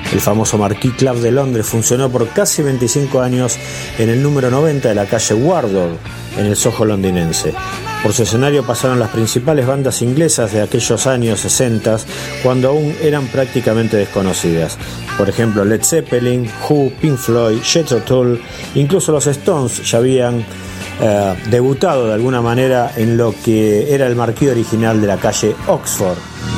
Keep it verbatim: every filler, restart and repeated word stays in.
El famoso Marquee Club de Londres funcionó por casi veinticinco años en el número noventa de la calle Wardour, en el Soho londinense. Por su escenario pasaron las principales bandas inglesas de aquellos años sesenta, cuando aún eran prácticamente desconocidas. Por ejemplo, Led Zeppelin, Who, Pink Floyd, Jethro Tull, incluso los Stones ya habían eh, debutado de alguna manera en lo que era el Marquee original de la calle Oxford.